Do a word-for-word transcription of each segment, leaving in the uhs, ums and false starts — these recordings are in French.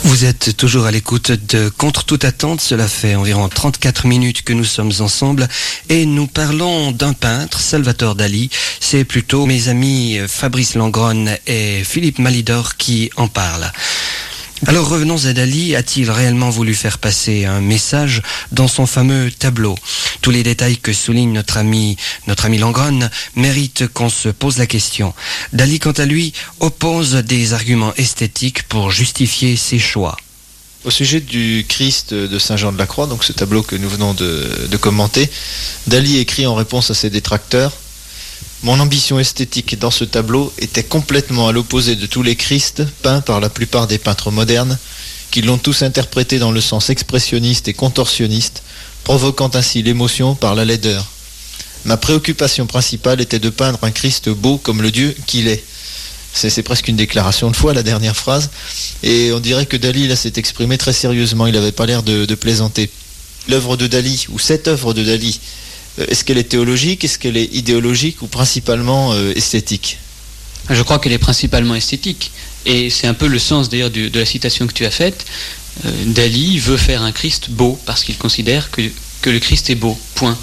Vous êtes toujours à l'écoute de Contre toute attente. Cela fait environ trente-quatre minutes que nous sommes ensemble et nous parlons d'un peintre, Salvatore Dali. C'est plutôt mes amis Fabrice Langrone et Philippe Malidor qui en parlent. Alors revenons à Dali. A-t-il réellement voulu faire passer un message dans son fameux tableau? Tous les détails que souligne notre ami, notre ami Langrone méritent qu'on se pose la question. Dali, quant à lui, oppose des arguments esthétiques pour justifier ses choix. Au sujet du Christ de Saint Jean de la Croix, donc ce tableau que nous venons de, de commenter, Dali écrit en réponse à ses détracteurs: mon ambition esthétique dans ce tableau était complètement à l'opposé de tous les Christs peints par la plupart des peintres modernes, qui l'ont tous interprété dans le sens expressionniste et contorsionniste, provoquant ainsi l'émotion par la laideur. Ma préoccupation principale était de peindre un Christ beau comme le Dieu qu'il est. C'est, c'est presque une déclaration de foi, la dernière phrase, et on dirait que Dali là, s'est exprimé très sérieusement, il n'avait pas l'air de, de plaisanter. L'œuvre de Dali, ou cette œuvre de Dali, est-ce qu'elle est théologique, est-ce qu'elle est idéologique ou principalement euh, esthétique? Je crois qu'elle est principalement esthétique. Et c'est un peu le sens d'ailleurs du, de la citation que tu as faite. Euh, Dali veut faire un Christ beau parce qu'il considère que, que le Christ est beau. Point.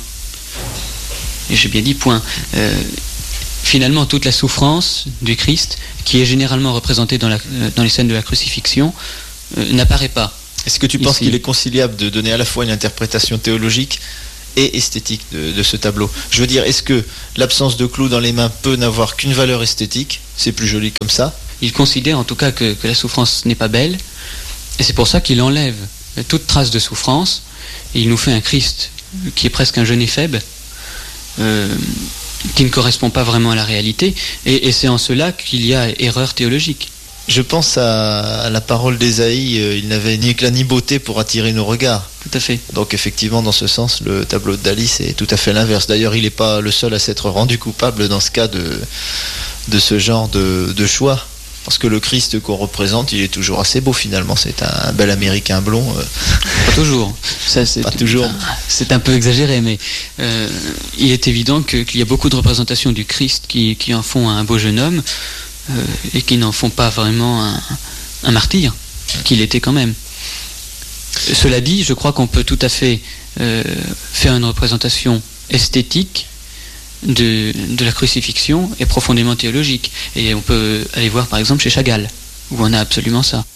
Et j'ai bien dit point. Euh, finalement, toute la souffrance du Christ, qui est généralement représentée dans, la, dans les scènes de la crucifixion, euh, n'apparaît pas. Est-ce que tu penses Ici. qu'il est conciliable de donner à la fois une interprétation théologique et esthétique de, de ce tableau? Je veux dire, est-ce que l'absence de clous dans les mains peut n'avoir qu'une valeur esthétique? C'est plus joli comme ça. Il considère en tout cas que, que la souffrance n'est pas belle, et c'est pour ça qu'il enlève toute trace de souffrance, et il nous fait un Christ qui est presque un jeune éphèbe, euh, qui ne correspond pas vraiment à la réalité, et, et c'est en cela qu'il y a erreur théologique. Je pense à, à la parole d'Ésaïe, euh, il n'avait ni éclat ni beauté pour attirer nos regards. Tout à fait. Donc effectivement, dans ce sens, le tableau de Dali, c'est tout à fait l'inverse. D'ailleurs, il n'est pas le seul à s'être rendu coupable dans ce cas de, de ce genre de, de choix. Parce que le Christ qu'on représente, il est toujours assez beau finalement. C'est un, un bel américain blond. Euh... Pas toujours. Ça, c'est, pas toujours. C'est un peu exagéré, mais euh, il est évident que, qu'il y a beaucoup de représentations du Christ qui, qui en font un beau jeune homme euh, et qui n'en font pas vraiment un, un martyr, qu'il était quand même. Cela dit, je crois qu'on peut tout à fait euh, faire une représentation esthétique de, de la crucifixion et profondément théologique. Et on peut aller voir par exemple chez Chagall, où on a absolument ça.